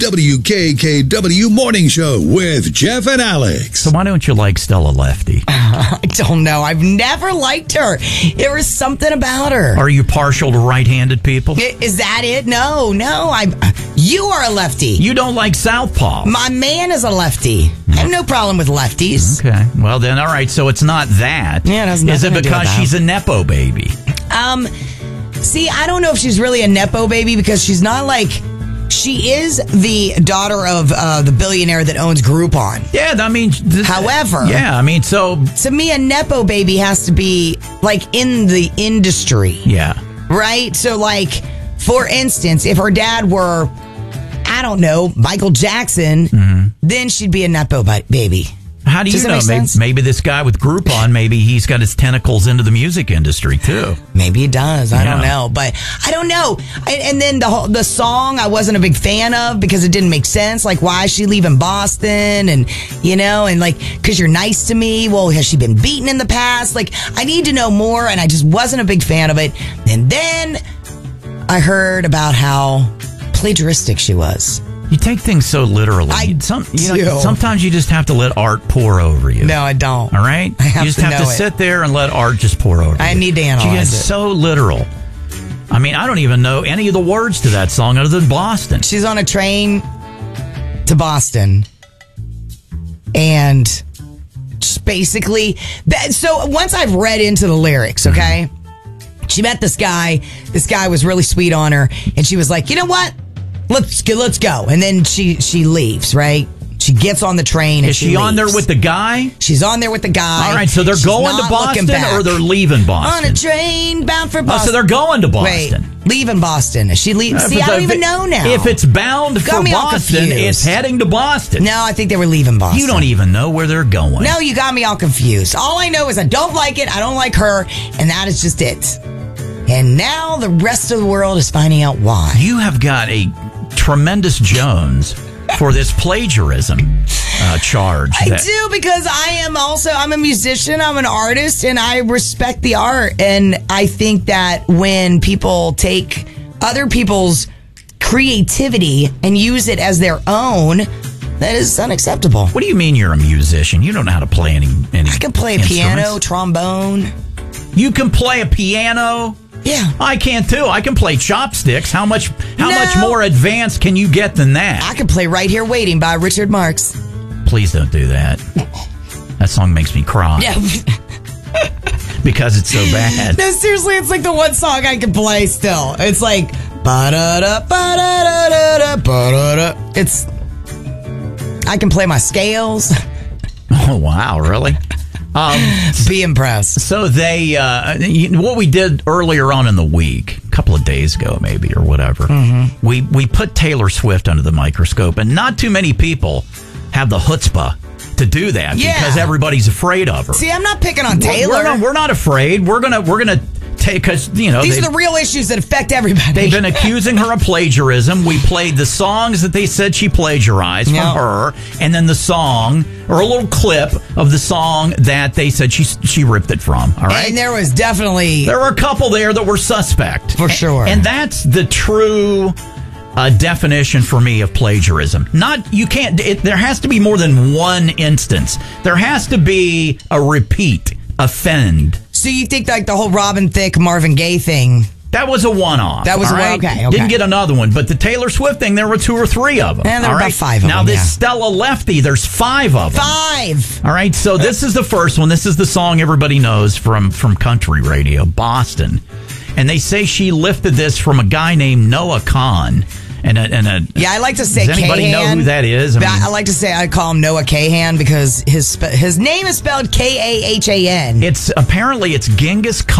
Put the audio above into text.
WKKW Morning Show with Jeff and Alex. So why don't you like Stella Lefty? I don't know. I've never liked her. There was something about her. Are you partial to right-handed people? Is that it? No. You are a lefty. You don't like southpaw. My man is a lefty. I have no problem with lefties. Okay. Well, then, all right. So it's not that. Yeah, it has Is nothing it to do with because that. she's a Nepo baby? See, I don't know if she's really a Nepo baby because she's not like... She is the daughter of the billionaire that owns Groupon. Yeah, I mean... However... Yeah, I mean, so... To me, a Nepo baby has to be, like, in the industry. Yeah. Right? So, like, for instance, if her dad were, I don't know, Michael Jackson, then she'd be a Nepo baby. How do you Does that know? make sense? Maybe this guy with Groupon, maybe he's got his tentacles into the music industry, too. Maybe he does. I Yeah. don't know. But I don't know. And then the song I wasn't a big fan of because it didn't make sense. Like, why is she leaving Boston? And, you know, and like, because you're nice to me. Well, has she been beaten in the past? Like, I need to know more. And I just wasn't a big fan of it. And then I heard about how plagiaristic she was. You take things so literally. Sometimes you just have to let art pour over you. No, I don't. All right? I have you just to have to know it. sit there and let art just pour over you. I need to analyze She gets it. so literal. I mean, I don't even know any of the words to that song other than Boston. She's on a train to Boston. And just basically, so once I've read into the lyrics, okay? She met this guy. This guy was really sweet on her. And she was like, you know what? Let's go. And then she leaves, right? She gets on the train and Is she on there leaves. with the guy? She's on there with the guy. All right, so they're She's going to not looking Boston back. or they're leaving Boston? On a train bound for Boston. Oh, so they're going to Boston. Wait, leaving Boston. She leaves. See, I don't even know now. If it's bound for Got me all Boston, confused. it's heading to Boston. No, I think they were leaving Boston. You don't even know where they're going. No, you got me all confused. All I know is I don't like it, I don't like her, and that is just it. And now the rest of the world is finding out why. You have got a tremendous Jones for this plagiarism charge. I do because I'm a musician, I'm an artist, and I respect the art. And I think that when people take other people's creativity and use it as their own, that is unacceptable. What do you mean you're a musician? You don't know how to play any I can play a piano, instruments? trombone. You can play a piano? Yeah. I can too. I can play chopsticks. How much No. more advanced can you get than that? I can play Right Here Waiting by Richard Marx. Please don't do that. That song makes me cry. Yeah. Because it's so bad. No, seriously, it's like the one song I can play still. It's like ba-da-da, ba-da-da-da-da, ba-da-da. It's I can play my scales. Oh, wow, really? Be impressed. So they, what we did earlier on in the week, a couple of days ago maybe or whatever, we put Taylor Swift under the microscope, and not too many people have the chutzpah to do that because everybody's afraid of her. See, I'm not picking on Taylor. We're not afraid. We're gonna take, because these are the real issues that affect everybody. They've been accusing her of plagiarism. We played the songs that they said she plagiarized from her, and then the song, or a little clip of the song that they said she ripped it from. All right, And there was definitely... There were a couple there that were suspect. For sure. And that's the true definition for me of plagiarism. There has to be more than one instance. There has to be a repeat, offend. So you think like the whole Robin Thicke, Marvin Gaye thing... That was a one-off. That was all a right? okay. Didn't get another one. But the Taylor Swift thing, there were 2 or 3 of them. And there were all about 5 of now them, this Stella Lefty, there's 5 of them. 5! All right, so this is the first one. This is the song everybody knows from country radio, Boston. And they say she lifted this from a guy named Noah Kahn. I like to say Does anybody Kahan. know who that is? I like to say I call him Noah Kahan because his name is spelled Kahan. It's Genghis Khan.